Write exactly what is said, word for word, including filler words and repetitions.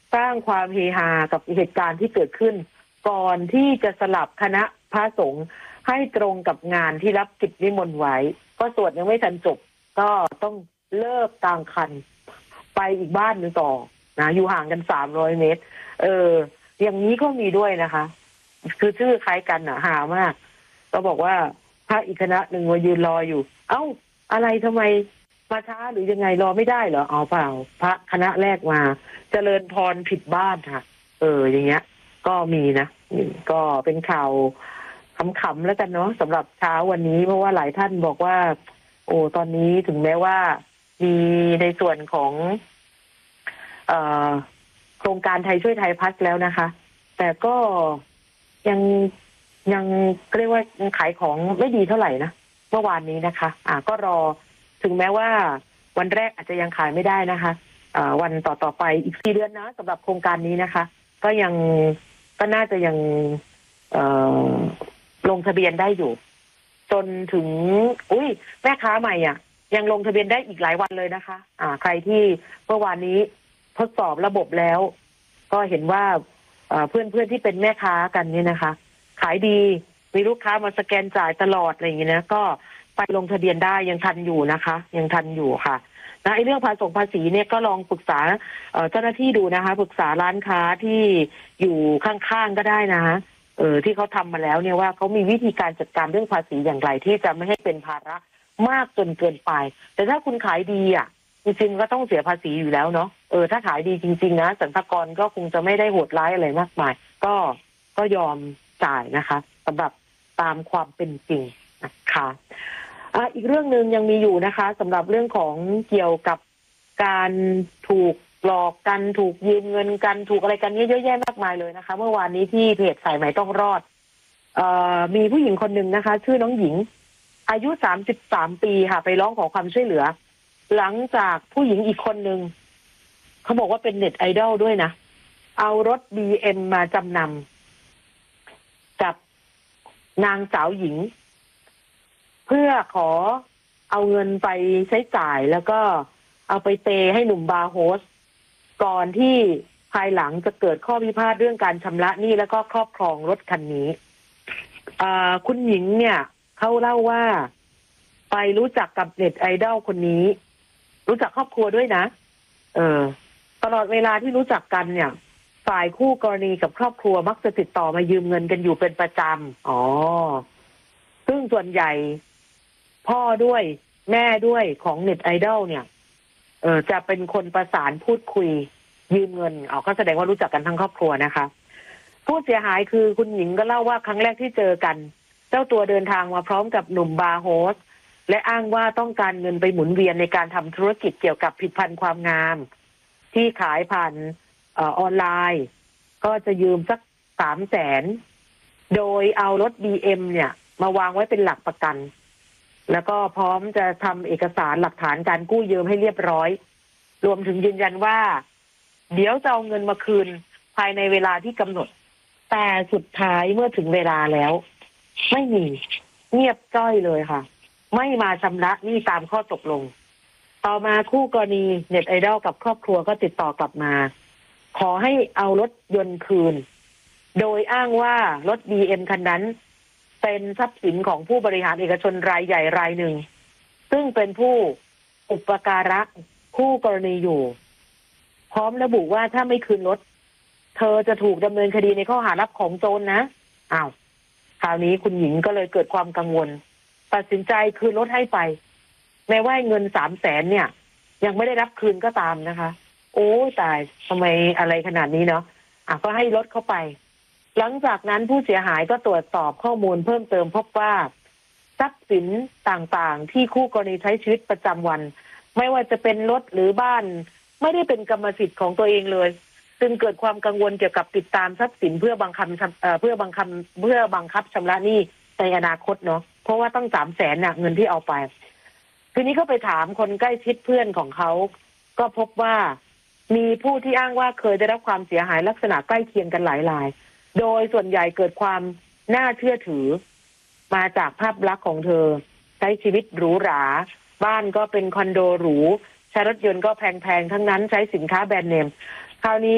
สร้างความเฮฮากับเหตุการณ์ที่เกิดขึ้นก่อนที่จะสลับคณะพระสงฆ์ให้ตรงกับงานที่รับกิจนิมนต์ไว้ก็สวดยังไม่ทันจบก็ต้องเลิกกลางคันไปอีกบ้านหนึ่งต่อนะอยู่ห่างกันสามร้อยเมตรเอออย่างนี้ก็มีด้วยนะคะคือชื่อคล้ายกันอ่ะหามากก็บอกว่าพระอีกคณะหนึ่งมายืนรออยู่เอ้าอะไรทำไมมาช้าหรือยังไงรอไม่ได้เหรอเอาเปล่าพระคณะแรกมาเจริญพรผิดบ้านค่ะเอออย่างเงี้ยก็มีนะก็เป็นข่าวขำๆแล้วกันเนาะสำหรับเช้าวันนี้เพราะว่าหลายท่านบอกว่าโอ้ตอนนี้ถึงแม้ว่ามีในส่วนของเอ่อโครงการไทยช่วยไทยพัฒน์แล้วนะคะแต่ก็ยังยังเรียกว่ายังขายของไม่ดีเท่าไหร่นะเมื่อวานนี้นะคะอ่าก็รอถึงแม้ว่าวันแรกอาจจะยังขายไม่ได้นะคะอ่าวันต่อต่อไปอีกสี่เดือนนะสำหรับโครงการนี้นะคะก็ยังก็น่าจะยังเอ่อลงทะเบียนได้อยู่จนถึงอุ้ยแม่ค้าใหม่อ่ะยังลงทะเบียนได้อีกหลายวันเลยนะคะอ่าใครที่เมื่อวานนี้ทดสอบระบบแล้วก็เห็นว่าเพื่อนเพื่อนที่เป็นแม่ค้ากันเนี่ยนะคะขายดีมีลูกค้ามาสแกนจ่ายตลอดอะไรอย่างเงี้ยนะก็ไปลงทะเบียนได้ยังทันอยู่นะคะยังทันอยู่ค่ะนะไอ้เรื่องภาษีภาษีเนี่ยก็ลองปรึกษาเจ้าหน้าที่ดูนะคะปรึกษาร้านค้าที่อยู่ข้างๆก็ได้นะเออที่เขาทำมาแล้วเนี่ยว่าเขามีวิธีการจัดการเรื่องภาษีอย่างไรที่จะไม่ให้เป็นภาระมากจนเกินไปแต่ถ้าคุณขายดีอ่ะจริงๆก็ต้องเสียภาษีอยู่แล้วเนาะเออถ้าขายดีจริงๆนะสรรพากรก็คงจะไม่ได้โหดร้ายอะไรมากมายก็ก็ยอมจ่ายนะคะสำหรับตามความเป็นจริงนะคะอ่ะอีกเรื่องนึงยังมีอยู่นะคะสำหรับเรื่องของเกี่ยวกับการถูกหลอกกันถูกยืมเงินกันถูกอะไรกันเยอะแยะมากมายเลยนะคะเมื่อวานนี้ที่เพจสายใหม่ต้องรอดเอ่อมีผู้หญิงคนหนึ่งนะคะชื่อน้องหญิงอายุสามสิบสามปีค่ะไปร้องขอความช่วยเหลือหลังจากผู้หญิงอีกคนนึงเขาบอกว่าเป็นเน็ตไอดอลด้วยนะเอารถ บี เอ็ม มาจำนำกับนางสาวหญิงเพื่อขอเอาเงินไปใช้จ่ายแล้วก็เอาไปเตะให้หนุ่มบาร์โฮสก่อนที่ภายหลังจะเกิดข้อพิพาทเรื่องการชำระหนี้แล้วก็ครอบครองรถคันนี้คุณหญิงเนี่ยเขาเล่าว่าไปรู้จักกับเน็ตไอดอลคนนี้รู้จักครอบครัวด้วยนะเออตลอดเวลาที่รู้จักกันเนี่ยฝ่ายคู่กรณีกับครอบครัวมักจะติดต่อมายืมเงินกันอยู่เป็นประจำอ๋อซึ่งส่วนใหญ่พ่อด้วยแม่ด้วยของเน็ตไอดอลเนี่ยเออจะเป็นคนประสานพูดคุยยืมเงินอ๋อก็แสดงว่ารู้จักกันทั้งครอบครัวนะคะผู้เสียหายคือคุณหญิงก็เล่าว่าครั้งแรกที่เจอกันเจ้าตัวเดินทางมาพร้อมกับหนุ่มบาร์โฮสและอ้างว่าต้องการเงินไปหมุนเวียนในการทำธุรกิจเกี่ยวกับผลิตภัณฑ์ความงามที่ขายผ่านออนไลน์ก็จะยืมสักสามแสนโดยเอารถ บี เอ็ม เนี่ยมาวางไว้เป็นหลักประกันแล้วก็พร้อมจะทำเอกสารหลักฐานการกู้ยืมให้เรียบร้อยรวมถึงยืนยันว่าเดี๋ยวจะเอาเงินมาคืนภายในเวลาที่กำหนดแต่สุดท้ายเมื่อถึงเวลาแล้วไม่มีเงียบจ้อยเลยค่ะไม่มาชำระหนี้ตามข้อตกลงต่อมาคู่กรณีเน็ตไอดอลกับครอบครัวก็ติดต่อกลับมาขอให้เอารถยนต์คืนโดยอ้างว่ารถ บี เอ็ม คันนั้นเป็นทรัพย์สินของผู้บริหารเอกชนรายใหญ่รายหนึ่งซึ่งเป็นผู้อุปการะคู่กรณีอยู่พร้อมระบุว่าถ้าไม่คืนรถเธอจะถูกดำเนินคดีในข้อหารับของโจรนะอ้าวคราวนี้คุณหญิงก็เลยเกิดความกังวลตัดสินใจคืนรถให้ไปแม้ว่าเงินสามแสนเนี่ยยังไม่ได้รับคืนก็ตามนะคะโอ้ตายทำไมอะไรขนาดนี้เนาะอ่ะก็ให้รถเข้าไปหลังจากนั้นผู้เสียหายก็ตรวจสอบข้อมูลเพิ่มเติมพบว่าทรัพย์สินต่างๆที่คู่กรณีใช้ชีวิตประจำวันไม่ว่าจะเป็นรถหรือบ้านไม่ได้เป็นกรรมสิทธิ์ของตัวเองเลยจึงเกิดความกังวลเกี่ยวกับติดตามทรัพย์สินเพื่อบังคับเพื่อบังคับเพื่อบังคับชำระหนี้ในอนาคตเนาะเพราะว่าต้องสามแสนน่ะเงินที่เอาไปทีนี้ก็ไปถามคนใกล้ชิดเพื่อนของเขาก็พบว่ามีผู้ที่อ้างว่าเคยได้รับความเสียหายลักษณะใกล้เคียงกันหลายรายโดยส่วนใหญ่เกิดความน่าเชื่อถือมาจากภาพลักษณ์ของเธอใช้ชีวิตหรูหราบ้านก็เป็นคอนโดหรูใช้รถยนต์ก็แพงๆทั้งนั้นใช้สินค้าแบรนด์เนมคราวนี้